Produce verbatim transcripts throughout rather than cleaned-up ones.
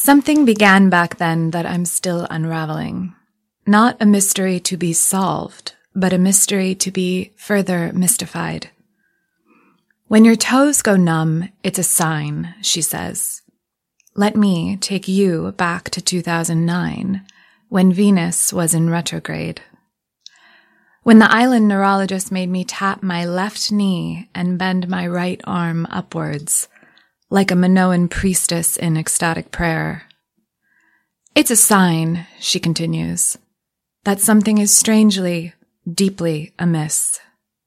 Something began back then that I'm still unraveling. Not a mystery to be solved, but a mystery to be further mystified. When your toes go numb, it's a sign, she says. Let me take you back to two thousand nine, when Venus was in retrograde. When the island neurologist made me tap my left knee and bend my right arm upwards, like a Minoan priestess in ecstatic prayer. It's a sign, she continues, that something is strangely, deeply amiss.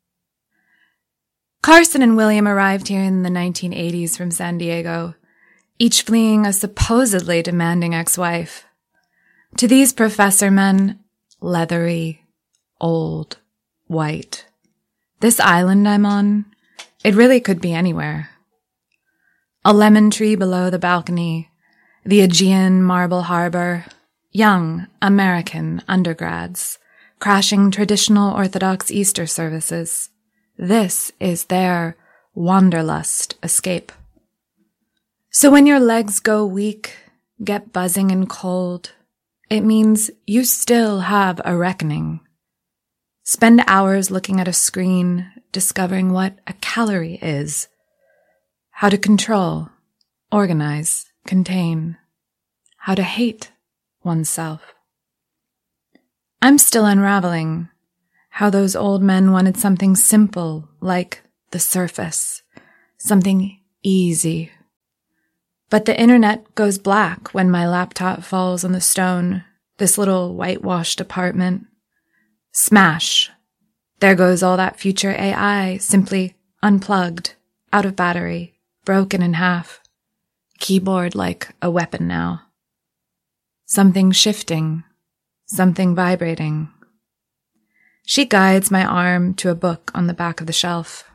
Carson and William arrived here in the nineteen eighties from San Diego, each fleeing a supposedly demanding ex-wife. To these professor men, leathery, old, white. This island I'm on, it really could be anywhere. A lemon tree below the balcony, the Aegean marble harbor, young American undergrads, crashing traditional Orthodox Easter services. This is their wanderlust escape. So when your legs go weak, get buzzing and cold, it means you still have a reckoning. Spend hours looking at a screen, discovering what a calorie is, how to control, organize, contain, how to hate oneself. I'm still unraveling how those old men wanted something simple, like the surface, something easy. But the internet goes black when my laptop falls on the stone, this little whitewashed apartment. Smash. There goes all that future A I, simply unplugged, out of battery, broken in half. Keyboard like a weapon now. Something shifting, something vibrating. She guides my arm to a book on the back of the shelf.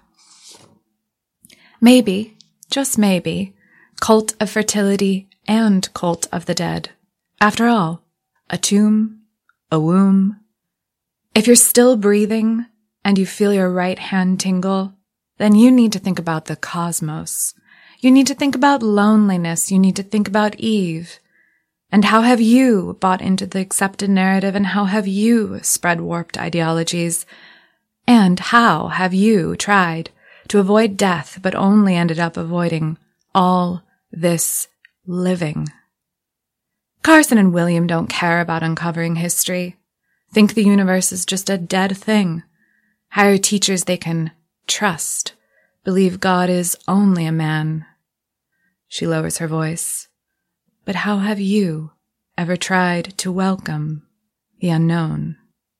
Maybe, just maybe, Cult of Fertility and Cult of the Dead. After all, a tomb, a womb. If you're still breathing and you feel your right hand tingle, then you need to think about the cosmos. You need to think about loneliness. You need to think about Eve. And how have you bought into the accepted narrative, and how have you spread warped ideologies? And how have you tried to avoid death but only ended up avoiding all this living? Carson and William don't care about uncovering history. Think the universe is just a dead thing. Hire teachers they can trust. Believe God is only a man. She lowers her voice. But how have you ever tried to welcome the unknown?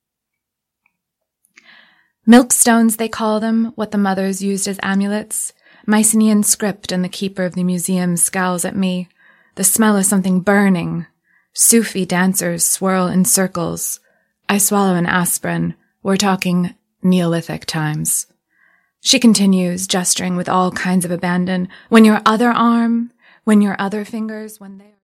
Milkstones, they call them, what the mothers used as amulets. Mycenaean script, and the keeper of the museum scowls at me. The smell of something burning. Sufi dancers swirl in circles. I swallow an aspirin. We're talking Neolithic times. She continues, gesturing with all kinds of abandon. When your other arm, when your other fingers, when they are...